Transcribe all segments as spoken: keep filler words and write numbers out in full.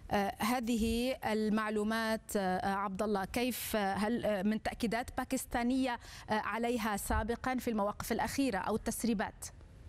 هذه المعلومات عبد الله كيف، هل من تأكيدات باكستانية عليها سابقا في المواقف الأخيرة أو التسريبات؟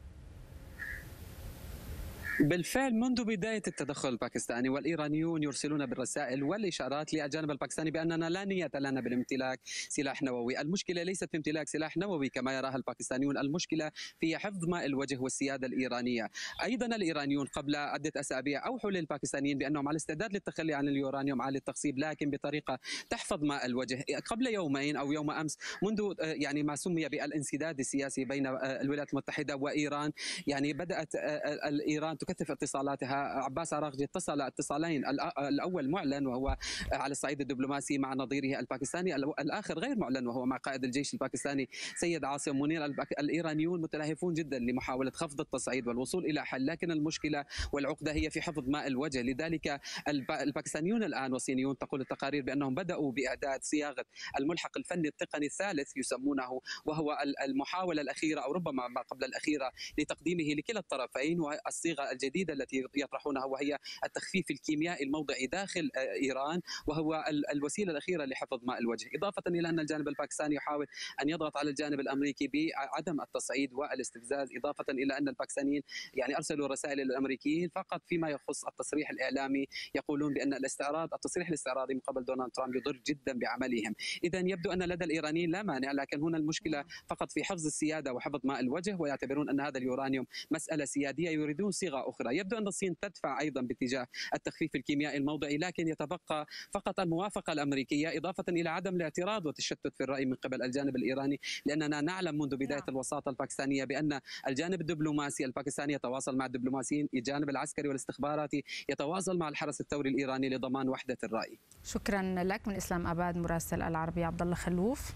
بالفعل منذ بداية التدخل الباكستاني والإيرانيون يرسلون بالرسائل والإشارات للجانب الباكستاني بأننا لا نية لنا بالامتلاك سلاح نووي. المشكلة ليست في امتلاك سلاح نووي كما يراها الباكستانيون، المشكلة في حفظ ماء الوجه والسيادة الإيرانية. أيضا الإيرانيون قبل عدة أسابيع أوحوا للباكستانيين بأنهم على استعداد للتخلي عن اليورانيوم عالي التخصيب لكن بطريقة تحفظ ماء الوجه. قبل يومين أو يوم أمس منذ يعني ما سمي بالانسداد السياسي بين الولايات المتحدة وإيران، يعني بدأت الإيران تكثف اتصالاتها. عباس عراقجي اتصل اتصالين، الأول معلن وهو على الصعيد الدبلوماسي مع نظيره الباكستاني، الآخر غير معلن وهو مع قائد الجيش الباكستاني سيد عاصم منير. الإيرانيون متلهفون جدا لمحاولة خفض التصعيد والوصول إلى حل، لكن المشكلة والعقدة هي في حفظ ماء الوجه. لذلك الباكستانيون الآن والصينيون تقول التقارير بأنهم بدأوا بإعداد صياغة الملحق الفني التقني الثالث يسمونه، وهو المحاولة الأخيرة أو ربما ما قبل الأخيرة لتقديمه لكلا الطرفين. والصيغة الجديدة التي يطرحونها وهي التخفيف الكيميائي الموضعي داخل إيران، وهو الوسيلة الأخيرة لحفظ ماء الوجه. إضافة إلى أن الجانب الباكستاني يحاول أن يضغط على الجانب الأمريكي بعدم التصعيد والاستفزاز، إضافة إلى أن الباكستانيين يعني أرسلوا رسائل للأمريكيين فقط فيما يخص التصريح الإعلامي، يقولون بأن الاستعراض التصريح الاستعراضي من قبل دونالد ترامب يضر جدا بعملهم. إذا يبدو أن لدى الإيرانيين لا مانع، لكن هنا المشكلة فقط في حفظ السيادة وحفظ ماء الوجه، ويعتبرون أن هذا اليورانيوم مسألة سيادية يريدون صيغة أخرى. يبدو أن الصين تدفع أيضا باتجاه التخفيف الكيميائي الموضعي، لكن يتبقى فقط الموافقة الأمريكية، إضافة إلى عدم الاعتراض والتشتت في الرأي من قبل الجانب الإيراني، لأننا نعلم منذ بداية الوساطة الباكستانية بأن الجانب الدبلوماسي الباكستاني يتواصل مع الدبلوماسيين، الجانب العسكري والاستخباراتي يتواصل مع الحرس الثوري الإيراني لضمان وحدة الرأي. شكرا لك. من إسلام أباد مراسل العربية عبد الله خلوف.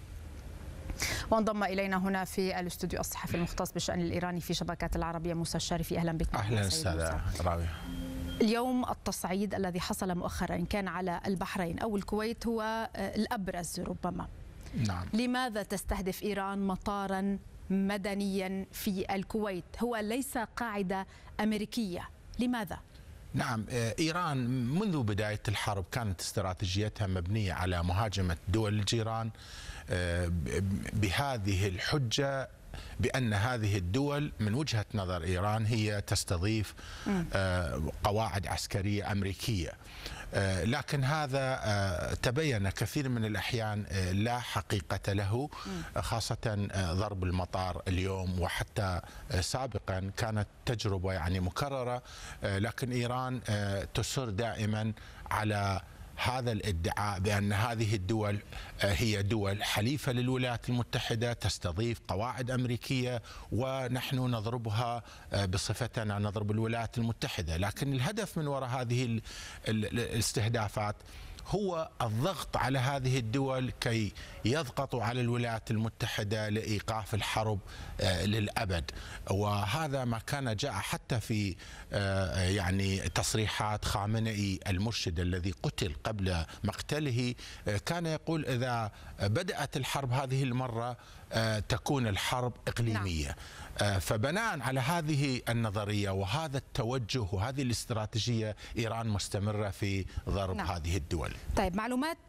وانضم إلينا هنا في الاستوديو الصحفي المختص بالشأن الإيراني في شبكات العربية موسى الشارفي. أهلا بك. أهلا أستاذة راوية. اليوم التصعيد الذي حصل مؤخرا كان على البحرين أو الكويت هو الأبرز ربما. نعم. لماذا تستهدف إيران مطارا مدنيا في الكويت؟ هو ليس قاعدة أمريكية، لماذا؟ نعم، إيران منذ بداية الحرب كانت استراتيجيتها مبنية على مهاجمة دول الجيران بهذه الحجة بأن هذه الدول من وجهة نظر إيران هي تستضيف قواعد عسكرية أمريكية، لكن هذا تبين كثير من الأحيان لا حقيقة له، خاصة ضرب المطار اليوم وحتى سابقا كانت تجربة يعني مكررة، لكن إيران تصر دائما على هذا الادعاء بأن هذه الدول هي دول حليفة للولايات المتحدة تستضيف قواعد أمريكية ونحن نضربها بصفتنا نضرب الولايات المتحدة. لكن الهدف من وراء هذه الاستهدافات هو الضغط على هذه الدول كي يضغطوا على الولايات المتحدة لإيقاف الحرب للأبد، وهذا ما كان جاء حتى في يعني تصريحات خامنئي المرشد الذي قتل قبل مقتله، كان يقول إذا بدأت الحرب هذه المرة تكون الحرب إقليمية. نعم. فبناء على هذه النظرية وهذا التوجه وهذه الاستراتيجية إيران مستمرة في ضرب نعم. هذه الدول. طيب، معلومات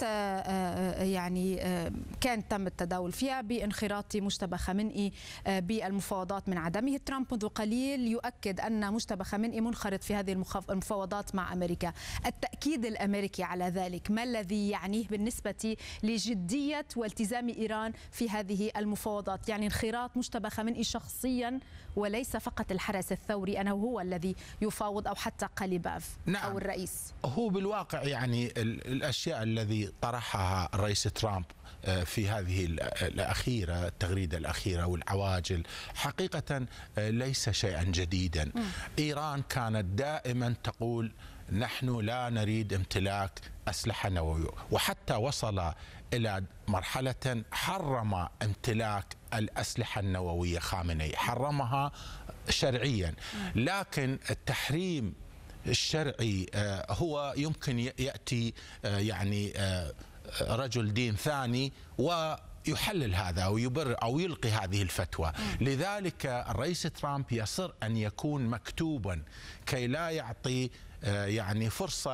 يعني كان تم التداول فيها بانخراط مجتبى خامنئي بالمفاوضات من عدمه. ترامب منذ قليل يؤكد أن مجتبى خامنئي منخرط في هذه المفاوضات مع أمريكا. التأكيد الأمريكي على ذلك ما الذي يعنيه بالنسبة لجدية والتزام إيران في هذه المفاوضات؟ يعني انخراط مجتبى خامنئي شخصيا وليس فقط الحرس الثوري أنه هو الذي يفاوض أو حتى قليباف. نعم. أو الرئيس. هو بالواقع يعني الأشياء الذي طرحها الرئيس ترامب في هذه الأخيرة التغريدة الأخيرة والعواجل حقيقة ليس شيئا جديدا. م. إيران كانت دائما تقول نحن لا نريد امتلاك أسلحة نووية، وحتى وصل إلى مرحلة حرم امتلاك الأسلحة النووية. خامنئي حرمها شرعيا، لكن التحريم الشرعي هو يمكن يأتي يعني رجل دين ثاني ويحلل هذا أو يبرر أو يلقي هذه الفتوى. لذلك الرئيس ترامب يصر أن يكون مكتوبا كي لا يعطي يعني فرصة